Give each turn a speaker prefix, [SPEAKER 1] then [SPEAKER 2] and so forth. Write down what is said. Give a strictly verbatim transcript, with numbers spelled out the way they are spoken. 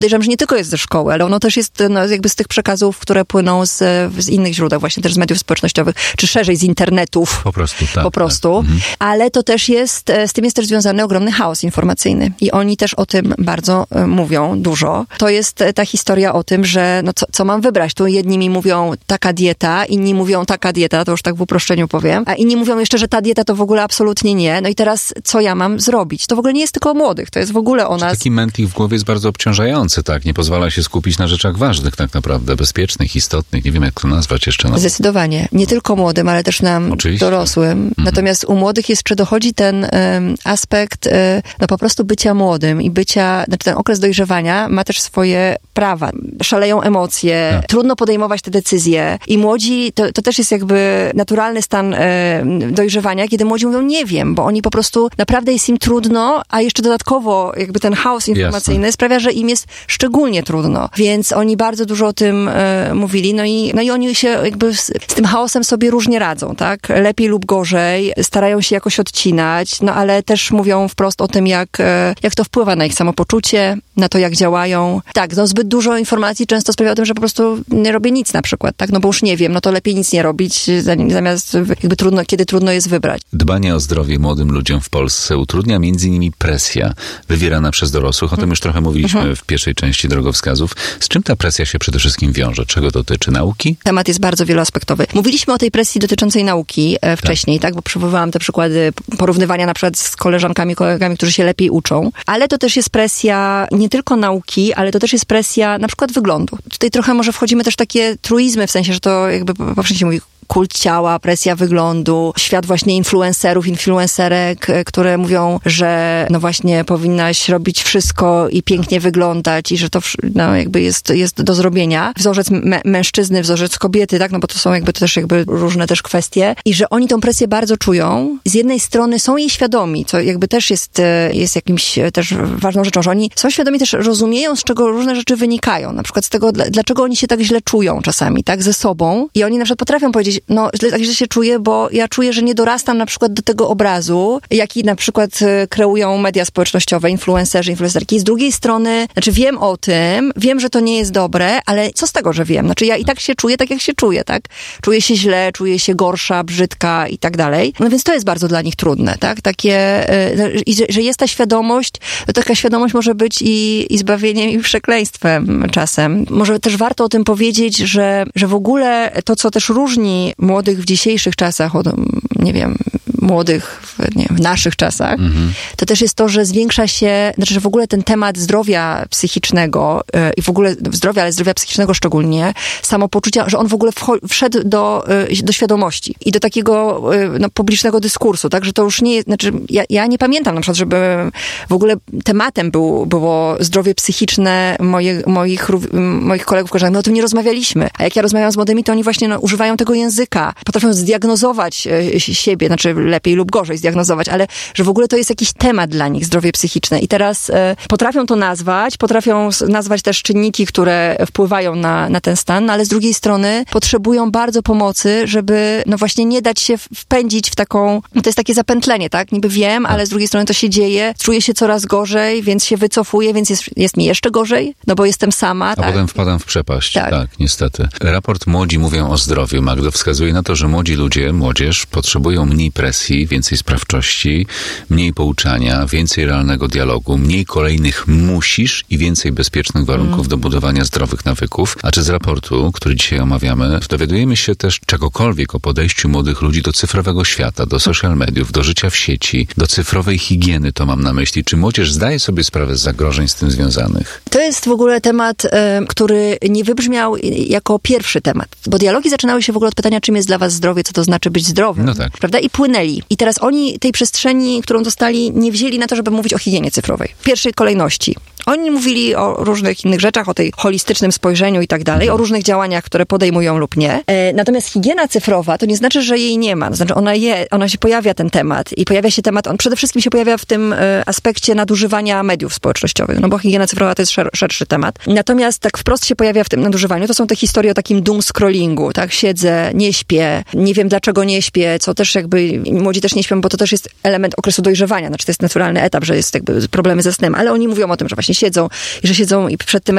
[SPEAKER 1] Podejrzewam, że nie tylko jest ze szkoły, ale ono też jest no, jakby z tych przekazów, które płyną z, z innych źródeł, właśnie też z mediów społecznościowych, czy szerzej z internetów.
[SPEAKER 2] Po prostu, tak.
[SPEAKER 1] Po prostu.
[SPEAKER 2] Tak. Mhm.
[SPEAKER 1] Ale to też jest, z tym jest też związany ogromny chaos informacyjny. I oni też o tym bardzo y, mówią, dużo. To jest ta historia o tym, że no co, co mam wybrać? Tu jedni mi mówią taka dieta, inni mówią taka dieta, to już tak w uproszczeniu powiem, a inni mówią jeszcze, że ta dieta to w ogóle absolutnie nie. No i teraz co ja mam zrobić? To w ogóle nie jest tylko o młodych, to jest w ogóle o nas.
[SPEAKER 2] Taki mętlik w głowie jest bardzo obciążający, tak? Nie pozwala się skupić na rzeczach ważnych tak naprawdę, bezpiecznych, istotnych. Nie wiem, jak to nazwać jeszcze. No.
[SPEAKER 1] Zdecydowanie. Nie tylko młodym, ale też nam
[SPEAKER 2] Oczywiście.
[SPEAKER 1] dorosłym. Mhm. Natomiast u młodych jeszcze dochodzi ten um, aspekt um, no po prostu bycia młodym i bycia, znaczy ten okres dojrzewania ma też swoje prawa. Szaleją emocje, tak. Trudno podejmować te decyzje i młodzi, to, to też jest jakby naturalny stan e, dojrzewania, kiedy młodzi mówią nie wiem, bo oni po prostu naprawdę jest im trudno, a jeszcze dodatkowo jakby ten chaos informacyjny Jasne. Sprawia, że im jest szczególnie trudno. Więc oni bardzo dużo o tym e, mówili, no i, no i oni się jakby z, z tym chaosem sobie różnie radzą, tak? Lepiej lub gorzej, starają się jakoś odcinać, no ale też mówią wprost o tym, jak, e, jak to wpływa na ich samopoczucie, na to, jak działają. Tak, no zbyt dużo informacji często sprawia o tym, że po prostu nie robię nic na przykład, tak? No bo już nie wiem, no to lepiej nic nie robić, zamiast jakby trudno, kiedy trudno jest wybrać.
[SPEAKER 2] Dbanie o zdrowie młodym ludziom w Polsce utrudnia między innymi presja wywierana przez dorosłych. O tym już trochę mówiliśmy mhm. w pierwszej części drogowskazów. Z czym ta presja się przede wszystkim wiąże? Czego dotyczy? Nauki?
[SPEAKER 1] Temat jest bardzo wieloaspektowy. Mówiliśmy o tej presji dotyczącej nauki e, wcześniej, tak? tak? Bo przywoływałam te przykłady porównywania na przykład z koleżankami, kolegami, którzy się lepiej uczą. Ale to też jest presja nie tylko nauki, ale to też jest presja na przykład wyglądu. Tutaj trochę może wchodzimy też w takie truizmy, w sensie, że to jakby powszechnie się mówi kult ciała, presja wyglądu, świat właśnie influencerów, influencerek, które mówią, że no właśnie powinnaś robić wszystko i pięknie wyglądać i że to no jakby jest, jest do zrobienia. Wzorzec m- mężczyzny, wzorzec kobiety, tak, no bo to są jakby też jakby różne też kwestie i że oni tą presję bardzo czują. Z jednej strony są jej świadomi, co jakby też jest, jest jakimś też ważną rzeczą, że oni są świadomi, też rozumieją, z czego różne rzeczy wynikają. Na przykład z tego, dlaczego oni się tak źle czują czasami, tak, ze sobą i oni na przykład potrafią powiedzieć, no źle, tak źle się czuję, bo ja czuję, że nie dorastam na przykład do tego obrazu, jaki na przykład kreują media społecznościowe, influencerzy, influencerki. Z drugiej strony, znaczy wiem o tym, wiem, że to nie jest dobre, ale co z tego, że wiem? Znaczy ja i tak się czuję tak, jak się czuję, tak? Czuję się źle, czuję się gorsza, brzydka i tak dalej. No więc to jest bardzo dla nich trudne, tak? Takie, i że, że jest ta świadomość, to taka świadomość może być i, i zbawieniem, i przekleństwem czasem. Może też warto o tym powiedzieć, że, że w ogóle to, co też różni młodych w dzisiejszych czasach od, nie wiem, młodych w, nie wiem, w naszych czasach, mhm. to też jest to, że zwiększa się, znaczy, że w ogóle ten temat zdrowia psychicznego yy, i w ogóle zdrowia, ale zdrowia psychicznego szczególnie, samopoczucia, że on w ogóle wcho- wszedł do, yy, do świadomości i do takiego yy, no, publicznego dyskursu, tak, że to już nie jest, znaczy ja, ja nie pamiętam na przykład, żeby w ogóle tematem był, było zdrowie psychiczne moje, moich, moich kolegów, koleżanek, my o tym nie rozmawialiśmy, a jak ja rozmawiam z młodymi, to oni właśnie no, używają tego języka, potrafią zdiagnozować yy, siebie, znaczy lepiej lub gorzej zdiagnozować, ale że w ogóle to jest jakiś temat dla nich, zdrowie psychiczne. I teraz e, potrafią to nazwać, potrafią nazwać też czynniki, które wpływają na, na ten stan, no ale z drugiej strony potrzebują bardzo pomocy, żeby no właśnie nie dać się wpędzić w taką, no to jest takie zapętlenie, tak? Niby wiem, ale z drugiej strony to się dzieje, czuję się coraz gorzej, więc się wycofuję, więc jest, jest mi jeszcze gorzej, no bo jestem sama.
[SPEAKER 2] A
[SPEAKER 1] tak?
[SPEAKER 2] potem wpadam w przepaść. Tak. tak, niestety. Raport Młodzi mówią o zdrowiu, Magdo, wskazuje na to, że młodzi ludzie, młodzież potrzebują mniej presji, więcej sprawczości, mniej pouczania, więcej realnego dialogu, mniej kolejnych musisz i więcej bezpiecznych warunków mm. do budowania zdrowych nawyków. A czy z raportu, który dzisiaj omawiamy, dowiadujemy się też czegokolwiek o podejściu młodych ludzi do cyfrowego świata, do social mediów, do życia w sieci, do cyfrowej higieny, to mam na myśli. Czy młodzież zdaje sobie sprawę z zagrożeń z tym związanych?
[SPEAKER 1] To jest w ogóle temat, y, który nie wybrzmiał jako pierwszy temat, bo dialogi zaczynały się w ogóle od pytania, czym jest dla was zdrowie, co to znaczy być zdrowym,
[SPEAKER 2] no tak.
[SPEAKER 1] prawda? I płynęli. I teraz oni tej przestrzeni, którą dostali, nie wzięli na to, żeby mówić o higienie cyfrowej. W pierwszej kolejności. Oni mówili o różnych innych rzeczach, o tej holistycznym spojrzeniu i tak dalej, o różnych działaniach, które podejmują lub nie. E, natomiast higiena cyfrowa to nie znaczy, że jej nie ma. To znaczy ona je, ona się pojawia ten temat i pojawia się temat, on przede wszystkim się pojawia w tym e, aspekcie nadużywania mediów społecznościowych, no bo higiena cyfrowa to jest szer- szerszy temat. Natomiast tak wprost się pojawia w tym nadużywaniu. To są te historie o takim doom scrollingu, tak? Siedzę, nie śpię, nie wiem dlaczego nie śpię, co też jakby młodzi też nie śpią, bo to też jest element okresu dojrzewania. Znaczy to jest naturalny etap, że jest jakby problemy ze snem, ale oni mówią o tym, że właśnie siedzą i że siedzą i przed tym